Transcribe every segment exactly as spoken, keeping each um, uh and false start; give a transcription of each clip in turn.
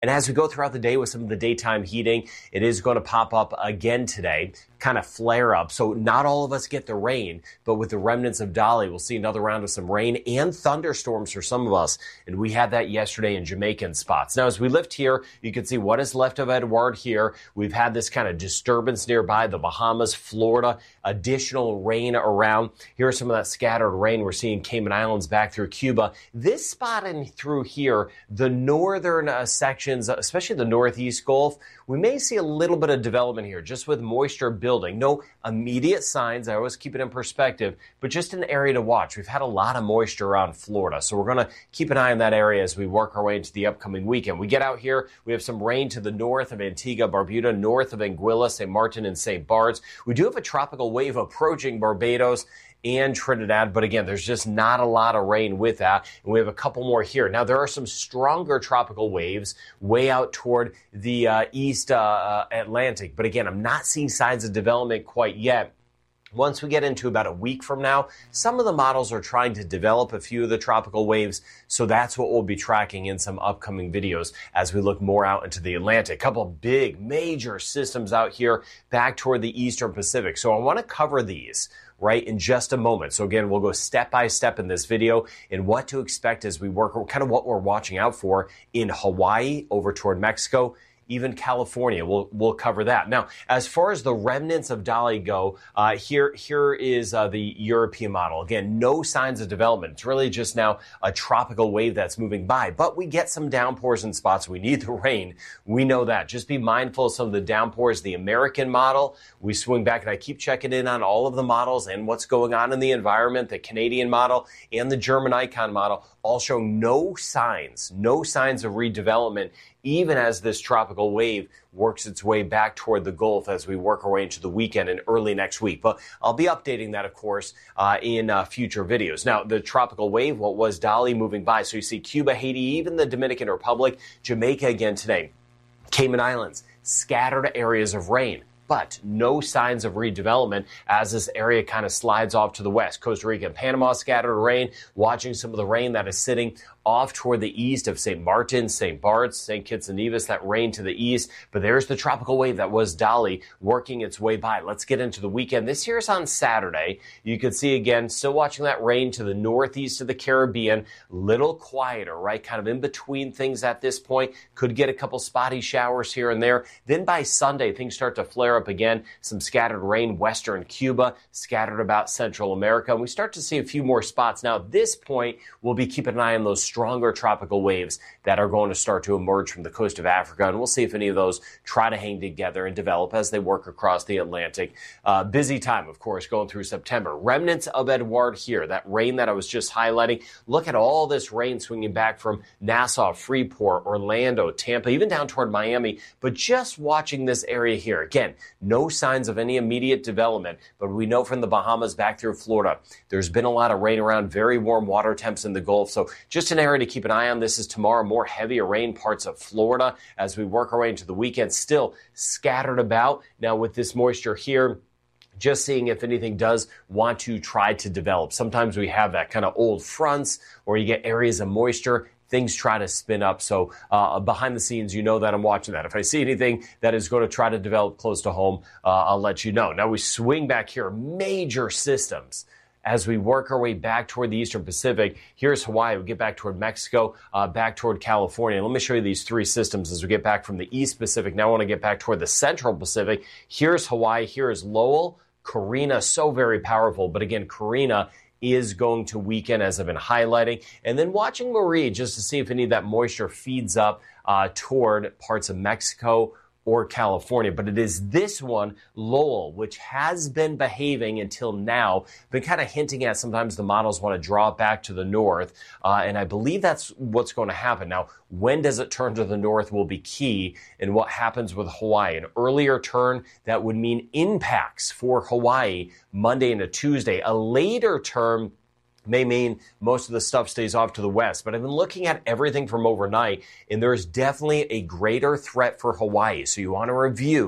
And as we go throughout the day with some of the daytime heating, it is going to pop up again today, kind of flare up. So not all of us get the rain, but with the remnants of Dolly, we'll see another round of some rain and thunderstorms for some of us. And we had that yesterday in Jamaican spots. Now, as we lift here, you can see what is left of Edouard here. We've had this kind of disturbance nearby, the Bahamas, Florida, additional rain around. Here's some of that scattered rain we're seeing Cayman Islands back through Cuba. This spot in through here, the northern uh, section, especially the northeast Gulf, we may see a little bit of development here, just with moisture building. No immediate signs. I always keep it in perspective, but just an area to watch. We've had a lot of moisture around Florida, so we're going to keep an eye on that area as we work our way into the upcoming weekend. We get out here, we have some rain to the north of Antigua, Barbuda, north of Anguilla, Saint Martin, and Saint Barts. We do have a tropical wave approaching Barbados and Trinidad, but again, there's just not a lot of rain with that, and we have a couple more here. Now, there are some stronger tropical waves way out toward the uh, east uh, uh, Atlantic, but again, I'm not seeing signs of development quite yet. Once we get into about a week from now, some of the models are trying to develop a few of the tropical waves, so that's what we'll be tracking in some upcoming videos as we look more out into the Atlantic. A couple of big, major systems out here back toward the eastern Pacific, so I want to cover these right in just a moment. So again, we'll go step by step in this video and what to expect as we work, kind of what we're watching out for in Hawaii over toward Mexico, even California. We'll we'll cover that. Now, as far as the remnants of Dolly go, uh, here here is uh, the European model. Again, no signs of development. It's really just now a tropical wave that's moving by. But we get some downpours in spots. We need the rain. We know that. Just be mindful of some of the downpours. The American model, we swing back, and I keep checking in on all of the models and what's going on in the environment. The Canadian model and the German Icon model all show no signs, no signs of redevelopment, even as this tropical wave works its way back toward the Gulf as we work our way into the weekend and early next week. But I'll be updating that, of course, uh, in uh, future videos. Now, the tropical wave, what was Dolly moving by? So you see Cuba, Haiti, even the Dominican Republic, Jamaica again today, Cayman Islands, scattered areas of rain, but no signs of redevelopment as this area kind of slides off to the west. Costa Rica and Panama, scattered rain, watching some of the rain that is sitting off toward the east of Saint Martin, Saint Barts, Saint Kitts and Nevis, that rain to the east. But there's the tropical wave that was Dolly working its way by. Let's get into the weekend. This here is on Saturday. You can see again, still watching that rain to the northeast of the Caribbean. Little quieter, right? Kind of in between things at this point. Could get a couple spotty showers here and there. Then by Sunday, things start to flare up again. Some scattered rain, western Cuba, scattered about Central America. And we start to see a few more spots. Now, at this point, we'll be keeping an eye on those stronger tropical waves that are going to start to emerge from the coast of Africa. And we'll see if any of those try to hang together and develop as they work across the Atlantic. Uh, busy time, of course, going through September. Remnants of Edouard here, that rain that I was just highlighting. Look at all this rain swinging back from Nassau, Freeport, Orlando, Tampa, even down toward Miami. But just watching this area here, again, no signs of any immediate development, but we know from the Bahamas back through Florida, there's been a lot of rain around, very warm water temps in the Gulf. So just an area to keep an eye on. This is tomorrow, more heavier rain parts of Florida as we work our way into the weekend, still scattered about. Now with this moisture here, just seeing if anything does want to try to develop. Sometimes we have that kind of old fronts or you get areas of moisture, things try to spin up. So uh, behind the scenes, you know that I'm watching that. If I see anything that is going to try to develop close to home, uh, I'll let you know. Now we swing back here, major systems. As we work our way back toward the eastern Pacific, here's Hawaii. We get back toward Mexico, uh, back toward California. Let me show you these three systems as we get back from the East Pacific. Now I want to get back toward the Central Pacific. Here's Hawaii. Here is Lowell. Carina, so very powerful. But again, Carina is going to weaken, as I've been highlighting. And then watching Marie just to see if any of that moisture feeds up uh, toward parts of Mexico or California. But it is this one, Lowell, which has been behaving until now, been kind of hinting at sometimes the models want to draw it back to the north. Uh, and I believe that's what's going to happen. Now, when does it turn to the north will be key in what happens with Hawaii. An earlier turn, that would mean impacts for Hawaii Monday into Tuesday. A later turn may mean most of the stuff stays off to the west. But I've been looking at everything from overnight, and there's definitely a greater threat for Hawaii. So you want to review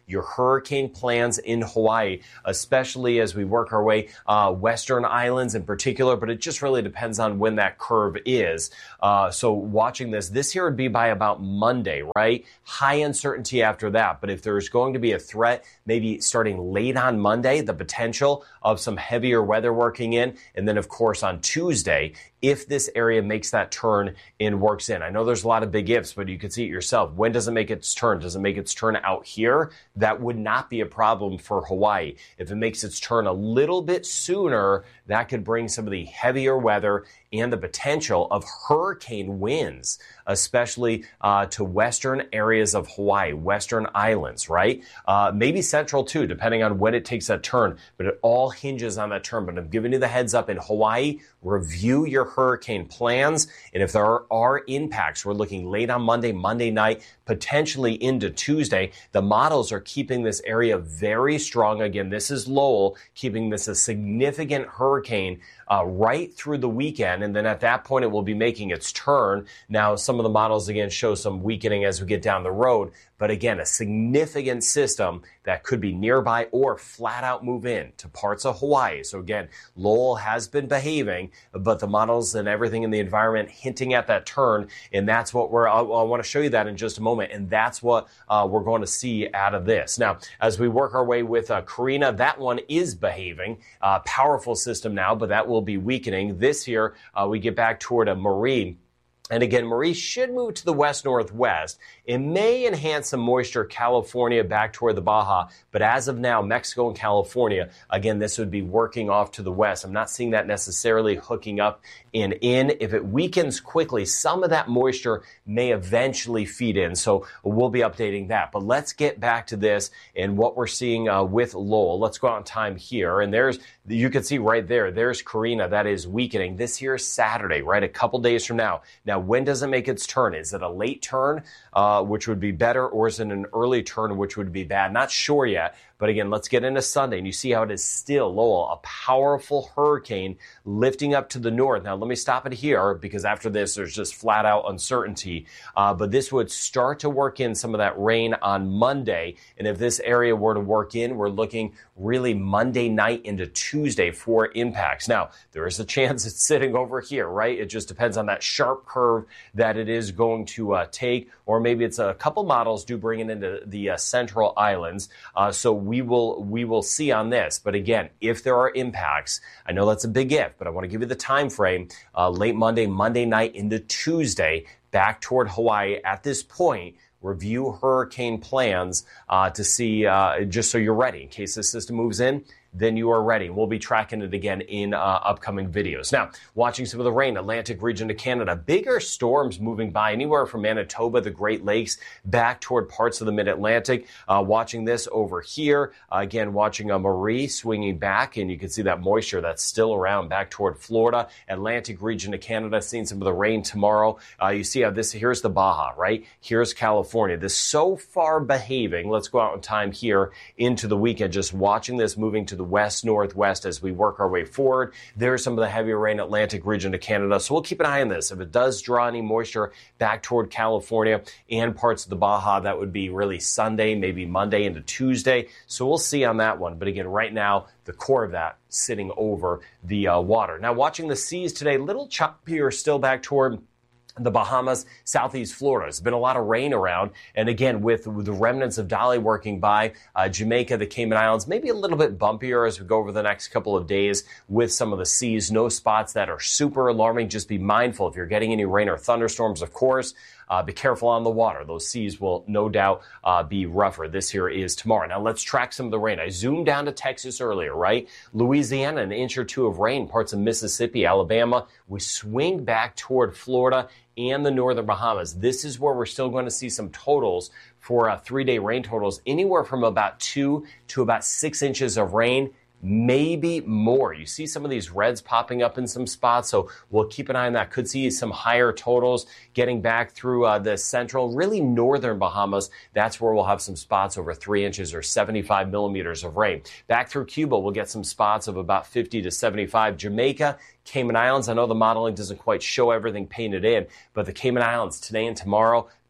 your hurricane plans in Hawaii, especially as we work our way uh, Western Islands in particular, but it just really depends on when that curve is. Uh, so watching this, this here would be by about Monday, right? High uncertainty after that. But if there's going to be a threat, maybe starting late on Monday, the potential of some heavier weather working in. And then, of course, on Tuesday, if this area makes that turn and works in. I know there's a lot of big ifs, but you can see it yourself. When does it make its turn? Does it make its turn out here? That would not be a problem for Hawaii. If it makes its turn a little bit sooner, that could bring some of the heavier weather and the potential of hurricane winds, especially uh, to western areas of Hawaii, western islands, right? Uh, maybe central too, depending on when it takes that turn, but it all hinges on that turn. But I'm giving you the heads up in Hawaii, review your hurricane plans. And if there are, are impacts, we're looking late on Monday, Monday night, potentially into Tuesday. The models are keeping this area very strong. Again, this is Lowell, keeping this a significant hurricane uh, right through the weekend. And then at that point, it will be making its turn. Now, some of the models, again, show some weakening as we get down the road. But again, a significant system that could be nearby or flat out move in to parts of Hawaii. So again, Lowell has been behaving, but the models and everything in the environment hinting at that turn. And that's what we're, I, I want to show you that in just a moment. And that's what uh, we're going to see out of this. Now, as we work our way with uh, Karina, that one is behaving. Uh, powerful system now, but that will be weakening. This here, uh, we get back toward a Marie. And again, Marie should move to the west-northwest. It may enhance some moisture California back toward the Baja, but as of now, Mexico and California, again, this would be working off to the west. I'm not seeing that necessarily hooking up and in. If it weakens quickly, some of that moisture may eventually feed in. So we'll be updating that. But let's get back to this and what we're seeing uh, with Lowell. Let's go out in time here. And there's, you can see right there, there's Karina. That is weakening. This here is Saturday, right? A couple days from now. Now, when does it make its turn? Is it a late turn, uh, which would be better, or is it an early turn, which would be bad? Not sure yet. But again, let's get into Sunday, and you see how it is still Lowell, a powerful hurricane lifting up to the north. Now, let me stop it here because after this, there's just flat out uncertainty. Uh, but this would start to work in some of that rain on Monday. And if this area were to work in, we're looking really Monday night into Tuesday for impacts. Now, there is a chance it's sitting over here, right? It just depends on that sharp curve that it is going to uh, take, or maybe it's a couple models do bring it into the uh, central islands. Uh, so we will we will see on this. But again, if there are impacts, I know that's a big if, but I want to give you the time frame, uh, late Monday, Monday night into Tuesday, back toward Hawaii. At this point, review hurricane plans uh, to see, uh, just so you're ready in case this system moves in. Then you are ready. We'll be tracking it again in uh, upcoming videos. Now, watching some of the rain, Atlantic region to Canada. Bigger storms moving by anywhere from Manitoba, the Great Lakes, back toward parts of the mid-Atlantic. Uh, watching this over here. Uh, again, watching a Marie swinging back, and you can see that moisture that's still around back toward Florida. Atlantic region to Canada, seeing some of the rain tomorrow. Uh, you see how this, here's the Baja, right? Here's California. This so far behaving. Let's go out in time here into the weekend, just watching this moving to the west northwest as we work our way forward. There's some of the heavier rain, Atlantic region to Canada. So we'll keep an eye on this. If it does draw any moisture back toward California and parts of the Baja, that would be really Sunday, maybe Monday into Tuesday. So we'll see on that one. But again, right now, the core of that sitting over the uh, water. Now, watching the seas today, little choppier still back toward the Bahamas, southeast Florida. There's been a lot of rain around. And again, with, with the remnants of Dolly working by, uh, Jamaica, the Cayman Islands, maybe a little bit bumpier as we go over the next couple of days with some of the seas. No spots that are super alarming. Just be mindful if you're getting any rain or thunderstorms, of course. Uh, be careful on the water. Those seas will no doubt uh, be rougher. This here is tomorrow. Now let's track some of the rain. I zoomed down to Texas earlier, right? Louisiana, an inch or two of rain. Parts of Mississippi, Alabama. We swing back toward Florida and the northern Bahamas. This is where we're still going to see some totals for uh, three-day rain totals, anywhere from about two to about six inches of rain. Maybe more. You see some of these reds popping up in some spots, so we'll keep an eye on that. Could see some higher totals getting back through uh, the central, really northern Bahamas. That's where we'll have some spots over three inches or seventy-five millimeters of rain. Back through Cuba, we'll get some spots of about fifty to seventy-five. Jamaica, Cayman Islands, I know the modeling doesn't quite show everything painted in, but the Cayman Islands today and tomorrow,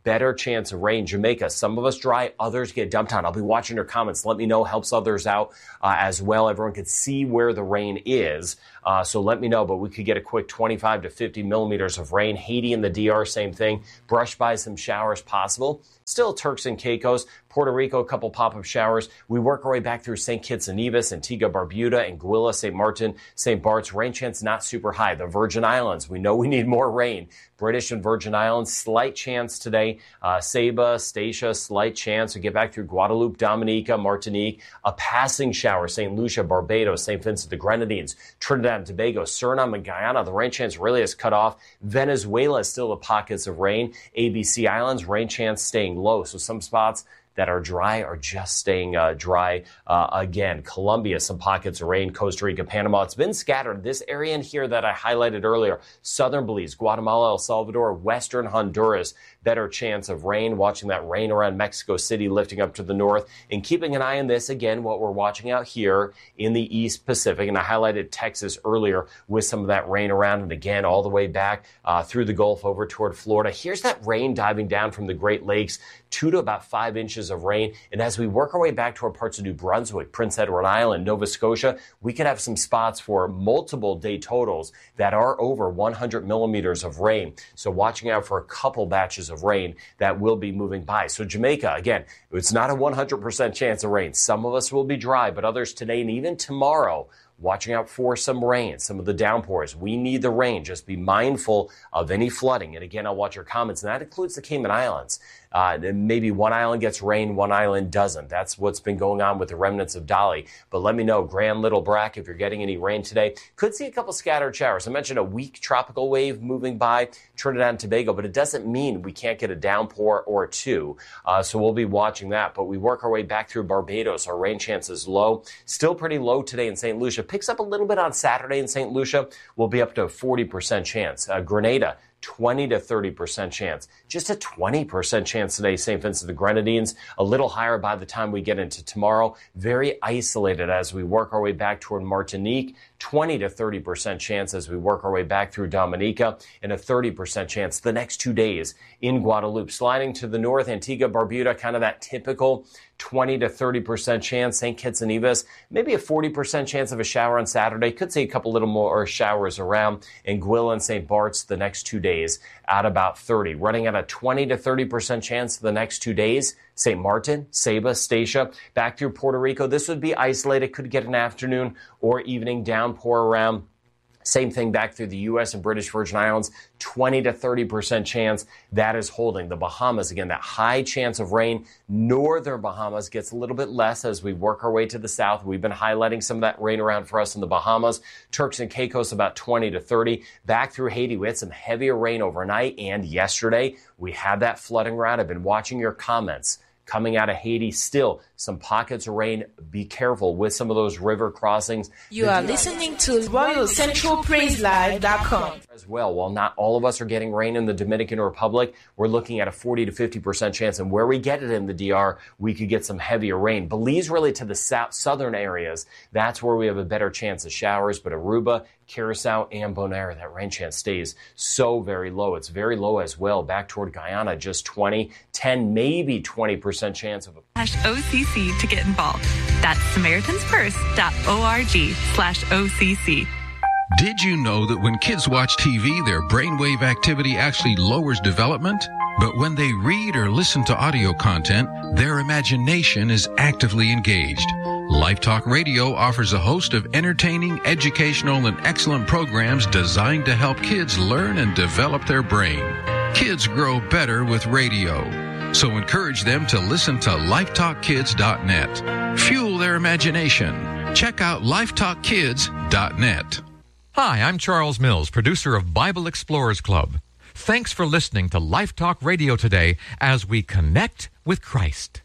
better chance of rain. Jamaica, some of us dry, others get dumped on. I'll be watching your comments. Let me know. Helps others out uh, as well. Everyone can see where the rain is. Uh, so let me know, but we could get a quick twenty-five to fifty millimeters of rain. Haiti and the D R, same thing. Brushed by some showers possible. Still Turks and Caicos. Puerto Rico, a couple pop-up showers. We work our way back through Saint Kitts and Nevis, Antigua, Barbuda, Anguilla, Saint Martin, Saint Bart's. Rain chance not super high. The Virgin Islands, we know we need more rain. British and Virgin Islands, slight chance today. Uh, Saba, Statia, slight chance. We get back through Guadeloupe, Dominica, Martinique. A passing shower. Saint Lucia, Barbados, Saint Vincent, the Grenadines, Trinidad and Tobago, Suriname and Guyana. The rain chance really is cut off. Venezuela is still the pockets of rain. A B C Islands, rain chance staying low. So some spots that are dry are just staying uh, dry uh, again. Colombia, some pockets of rain. Costa Rica, Panama. It's been scattered. This area in here that I highlighted earlier, southern Belize, Guatemala, El Salvador, western Honduras, better chance of rain. Watching that rain around Mexico City, lifting up to the north, and keeping an eye on this, again, what we're watching out here in the East Pacific. And I highlighted Texas earlier with some of that rain around, and again, all the way back uh, through the Gulf over toward Florida. Here's that rain diving down from the Great Lakes, two to about five inches of rain. And as we work our way back toward parts of New Brunswick, Prince Edward Island, Nova Scotia, we could have some spots for multiple day totals that are over one hundred millimeters of rain. So watching out for a couple batches of rain that will be moving by. So Jamaica, again, it's not a one hundred percent chance of rain. Some of us will be dry, but others today and even tomorrow, watching out for some rain, some of the downpours. We need the rain. Just be mindful of any flooding. And again, I'll watch your comments, and that includes the Cayman Islands. Uh, maybe one island gets rain, one island doesn't. That's what's been going on with the remnants of Dolly. But let me know, Grand Little Brack, if you're getting any rain today. Could see a couple scattered showers. I mentioned a weak tropical wave moving by Trinidad and Tobago, but it doesn't mean we can't get a downpour or two. Uh, so we'll be watching that. But we work our way back through Barbados. Our rain chance is low. Still pretty low today in Saint Lucia. Picks up a little bit on Saturday in Saint Lucia. We'll be up to a forty percent chance. Uh, Grenada, twenty to thirty percent chance. Just a twenty percent chance today, Saint Vincent the Grenadines. A little higher by the time we get into tomorrow. Very isolated as we work our way back toward Martinique. twenty to thirty percent chance as we work our way back through Dominica, and a thirty percent chance the next two days in Guadeloupe. Sliding to the north, Antigua, Barbuda, kind of that typical twenty to thirty percent chance. Saint Kitts and Nevis, maybe a forty percent chance of a shower on Saturday. Could see a couple little more showers around. Anguilla and Saint Bart's the next two days at about thirty. Running at a twenty to thirty percent chance the next two days. Saint Martin, Saba, Statia, back through Puerto Rico. This would be isolated. Could get an afternoon or evening downpour around. Same thing back through the U S and British Virgin Islands, twenty to thirty percent chance. That is holding. The Bahamas, again, that high chance of rain. Northern Bahamas gets a little bit less as we work our way to the south. We've been highlighting some of that rain around for us in the Bahamas. Turks and Caicos, about twenty to thirty. Back through Haiti, we had some heavier rain overnight, and yesterday we had that flooding route. I've been watching your comments. Coming out of Haiti, still some pockets of rain. Be careful with some of those river crossings. You are listening to Royal Central Praise Live dot com. As well, while not all of us are getting rain in the Dominican Republic, we're looking at a forty to fifty percent chance. And where we get it in the D R, we could get some heavier rain. Belize, really to the south, southern areas, that's where we have a better chance of showers. But Aruba, Curacao, and Bonaire, that rain chance stays so very low. It's very low as well. Back toward Guyana, just twenty, ten, maybe twenty percent chance of a O C C to get involved. That's SamaritansPurse.org slash OCC. Did you know that when kids watch T V, their brainwave activity actually lowers development? But when they read or listen to audio content, their imagination is actively engaged. LifeTalk Radio offers a host of entertaining, educational, and excellent programs designed to help kids learn and develop their brain. Kids grow better with radio. So encourage them to listen to lifetalk kids dot net. Fuel their imagination. Check out lifetalk kids dot net. Hi, I'm Charles Mills, producer of Bible Explorers Club. Thanks for listening to LifeTalk Radio today as we connect with Christ.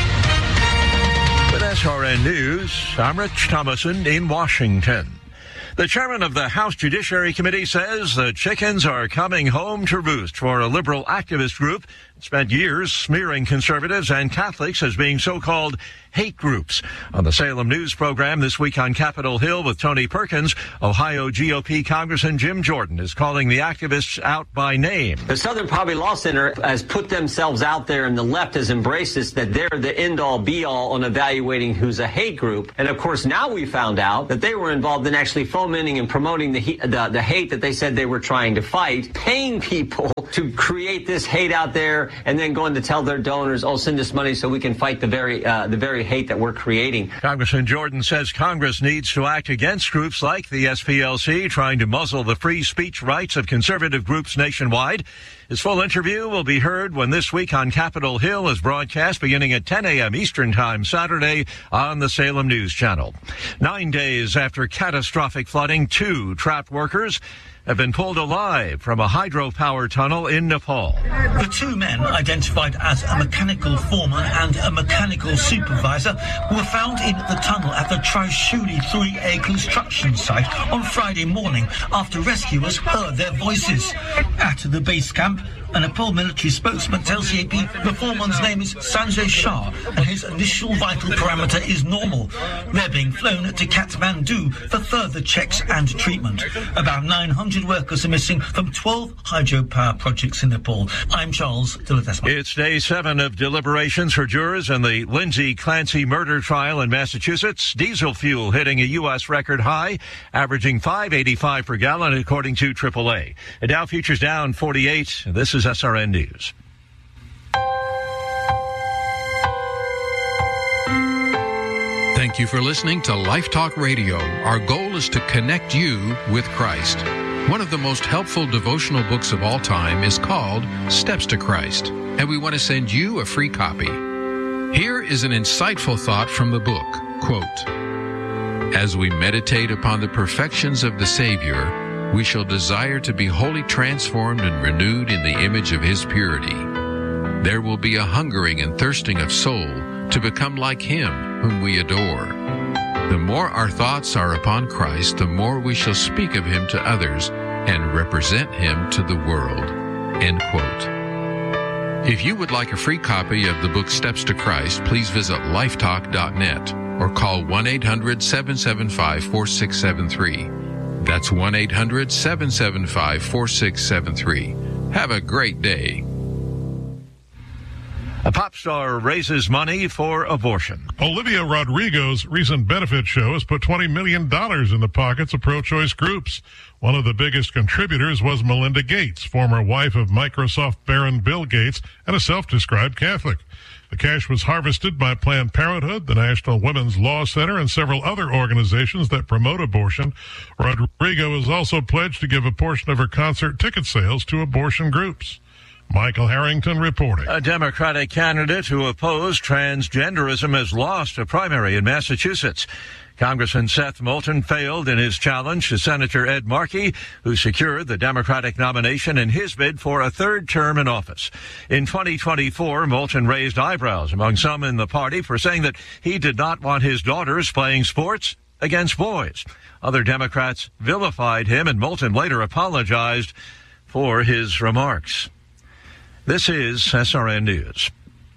With S R N News, I'm Rich Thomason in Washington. The chairman of the House Judiciary Committee says the chickens are coming home to roost for a liberal activist group that spent years smearing conservatives and Catholics as being so-called hate groups. On the Salem News program this week on Capitol Hill with Tony Perkins, Ohio G O P Congressman Jim Jordan is calling the activists out by name. The Southern Poverty Law Center has put themselves out there, and the left has embraced this, that they're the end-all, be-all on evaluating who's a hate group. And, of course, now we found out that they were involved in actually fomenting and promoting the, the, the hate that they said they were trying to fight, paying people to create this hate out there, and then going to tell their donors, oh, send us money so we can fight the very, uh, the very hate that we're creating. Congressman Jordan says Congress needs to act against groups like the S P L C trying to muzzle the free speech rights of conservative groups nationwide. His full interview will be heard when This Week on Capitol Hill is broadcast beginning at ten a.m. Eastern Time Saturday on the Salem News Channel. Nine days after catastrophic flooding, two trapped workers have been pulled alive from a hydropower tunnel in Nepal. The two men, identified as a mechanical foreman and a mechanical supervisor, were found in the tunnel at the Trishuli three A construction site on Friday morning after rescuers heard their voices. At the base camp, a Nepal military spokesman tells the A P the foreman's name is Sanjay Shah and his initial vital parameter is normal. They're being flown to Kathmandu for further checks and treatment. About nine hundred workers are missing from twelve hydropower projects in Nepal. I'm Charles Dilladesma. It's day seven of deliberations for jurors in the Lindsay Clancy murder trial in Massachusetts. Diesel fuel hitting a U S record high, averaging five eighty-five per gallon, according to triple A. The Dow futures down forty-eight. This is S R N News. Thank you for listening to Life Talk Radio. Our goal is to connect you with Christ. One of the most helpful devotional books of all time is called Steps to Christ, and we want to send you a free copy. Here is an insightful thought from the book. Quote, as we meditate upon the perfections of the Savior, we shall desire to be wholly transformed and renewed in the image of His purity. There will be a hungering and thirsting of soul to become like Him whom we adore. The more our thoughts are upon Christ, the more we shall speak of Him to others and represent Him to the world. End quote. If you would like a free copy of the book Steps to Christ, please visit lifetalk dot net or call one eight hundred seven seven five four six seven three. That's one eight hundred seven seven five four six seven three. Have a great day. A pop star raises money for abortion. Olivia Rodrigo's recent benefit show has put twenty million dollars in the pockets of pro-choice groups. One of the biggest contributors was Melinda Gates, former wife of Microsoft Baron Bill Gates and a self-described Catholic. The cash was harvested by Planned Parenthood, the National Women's Law Center, and several other organizations that promote abortion. Rodrigo has also pledged to give a portion of her concert ticket sales to abortion groups. Michael Harrington reporting. A Democratic candidate who opposed transgenderism has lost a primary in Massachusetts. Congressman Seth Moulton failed in his challenge to Senator Ed Markey, who secured the Democratic nomination in his bid for a third term in office. In twenty twenty-four, Moulton raised eyebrows among some in the party for saying that he did not want his daughters playing sports against boys. Other Democrats vilified him, and Moulton later apologized for his remarks. This is S R N News.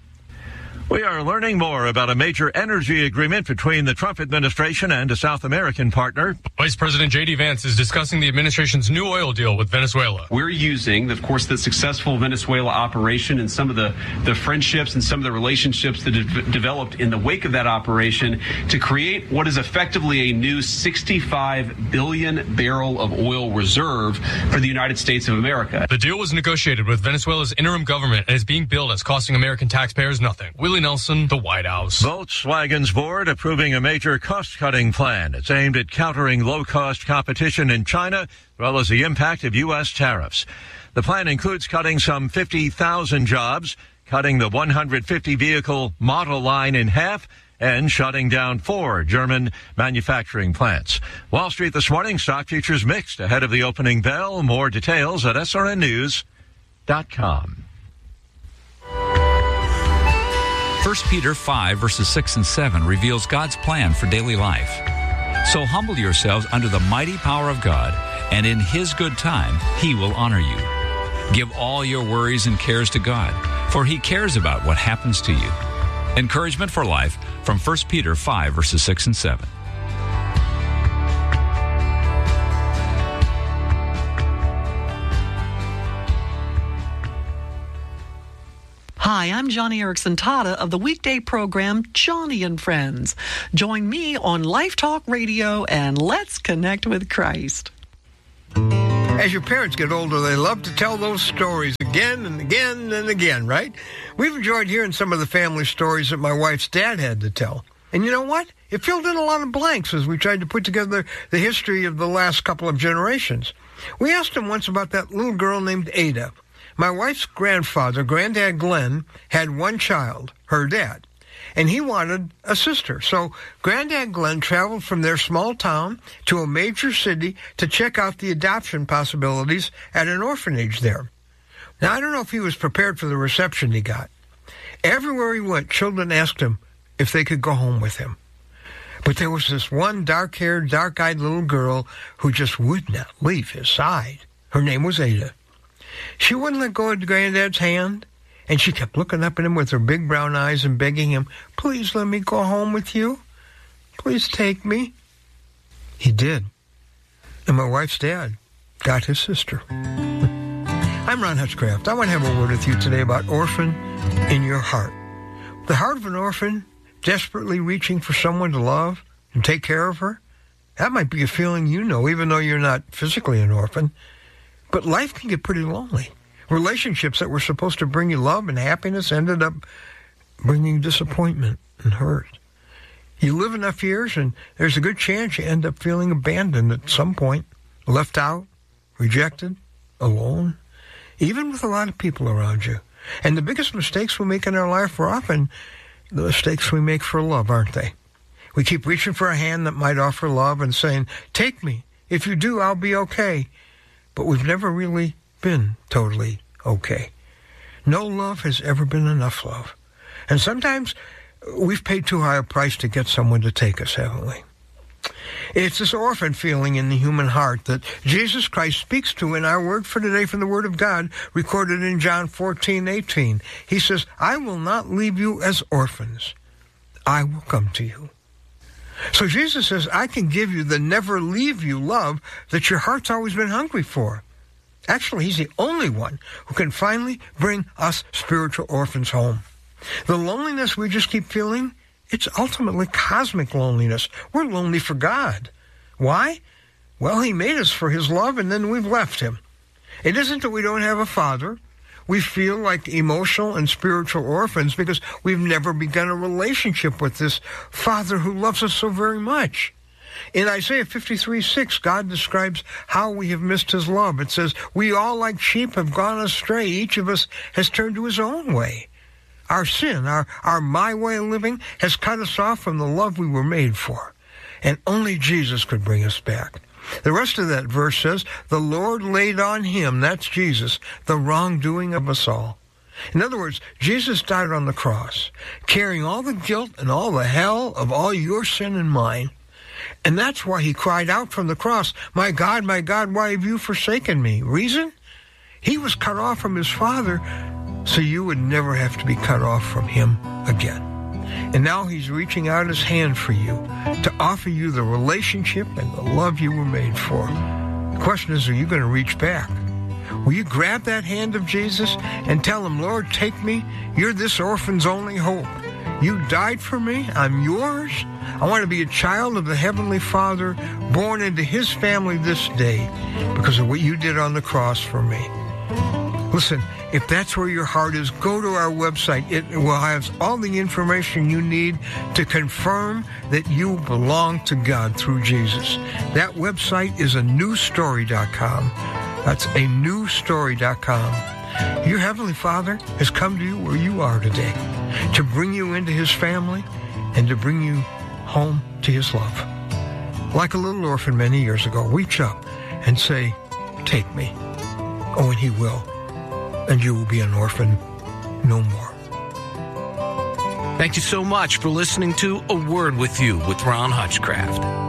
We are learning more about a major energy agreement between the Trump administration and a South American partner. Vice President J D Vance is discussing the administration's new oil deal with Venezuela. We're using, of course, the successful Venezuela operation and some of the, the friendships and some of the relationships that have developed in the wake of that operation to create what is effectively a new sixty-five billion barrel of oil reserve for the United States of America. The deal was negotiated with Venezuela's interim government and is being billed as costing American taxpayers nothing. Willie Nelson, the White House. Volkswagen's board approving a major cost-cutting plan. It's aimed at countering low-cost competition in China, as well as the impact of U S tariffs. The plan includes cutting some fifty thousand jobs, cutting the one hundred fifty vehicle model line in half, and shutting down four German manufacturing plants. Wall Street this morning, stock futures mixed ahead of the opening bell. More details at S R N news dot com. First Peter five, verses six and seven reveals God's plan for daily life. So humble yourselves under the mighty power of God, and in His good time, He will honor you. Give all your worries and cares to God, for He cares about what happens to you. Encouragement for life from First Peter five, verses six and seven. Hi, I'm Johnny Erickson Tata of the weekday program Johnny and Friends. Join me on Life Talk Radio and let's connect with Christ. As your parents get older, they love to tell those stories again and again and again, right? We've enjoyed hearing some of the family stories that my wife's dad had to tell. And you know what? It filled in a lot of blanks as we tried to put together the history of the last couple of generations. We asked him once about that little girl named Ada. My wife's grandfather, Granddad Glenn, had one child, her dad, and he wanted a sister. So Granddad Glenn traveled from their small town to a major city to check out the adoption possibilities at an orphanage there. Now, I don't know if he was prepared for the reception he got. Everywhere he went, children asked him if they could go home with him. But there was this one dark-haired, dark-eyed little girl who just would not leave his side. Her name was Ada. She wouldn't let go of Granddad's hand, and she kept looking up at him with her big brown eyes and begging him, "Please let me go home with you. Please take me." He did. And my wife's dad got his sister. I'm Ron Hutchcraft. I want to have a word with you today about orphan in your heart. The heart of an orphan desperately reaching for someone to love and take care of her. That might be a feeling you know, even though you're not physically an orphan. But life can get pretty lonely. Relationships that were supposed to bring you love and happiness ended up bringing disappointment and hurt. You live enough years, and there's a good chance you end up feeling abandoned at some point, left out, rejected, alone, even with a lot of people around you. And the biggest mistakes we make in our life are often the mistakes we make for love, aren't they? We keep reaching for a hand that might offer love and saying, "Take me. If you do, I'll be okay." But we've never really been totally okay. No love has ever been enough love. And sometimes we've paid too high a price to get someone to take us, haven't we? It's this orphan feeling in the human heart that Jesus Christ speaks to in our word for today from the Word of God, recorded in John fourteen eighteen. He says, "I will not leave you as orphans. I will come to you." So Jesus says, I can give you the never leave you love that your heart's always been hungry for. Actually, He's the only one who can finally bring us spiritual orphans home. The loneliness we just keep feeling, it's ultimately cosmic loneliness. We're lonely for God. Why? Well, He made us for His love, and then we've left Him. It isn't that we don't have a Father. We feel like emotional and spiritual orphans because we've never begun a relationship with this Father who loves us so very much. In Isaiah fifty-three six, God describes how we have missed His love. It says, "We all like sheep have gone astray. Each of us has turned to his own way." Our sin, our, our my way of living, has cut us off from the love we were made for. And only Jesus could bring us back. The rest of that verse says, "The Lord laid on Him," that's Jesus, "the wrongdoing of us all." In other words, Jesus died on the cross, carrying all the guilt and all the hell of all your sin and mine. And that's why He cried out from the cross, "My God, my God, why have you forsaken me?" Reason? He was cut off from His Father, so you would never have to be cut off from Him again. And now He's reaching out His hand for you to offer you the relationship and the love you were made for. The question is, are you going to reach back? Will you grab that hand of Jesus and tell Him, "Lord, take me. You're this orphan's only hope. You died for me. I'm yours. I want to be a child of the Heavenly Father, born into His family this day because of what you did on the cross for me." Listen, if that's where your heart is, go to our website. It will have all the information you need to confirm that you belong to God through Jesus. That website is a new story dot com. That's a new story dot com. Your Heavenly Father has come to you where you are today to bring you into His family and to bring you home to His love. Like a little orphan many years ago, reach up and say, "Take me." Oh, and He will. And you will be an orphan no more. Thank you so much for listening to A Word With You with Ron Hutchcraft.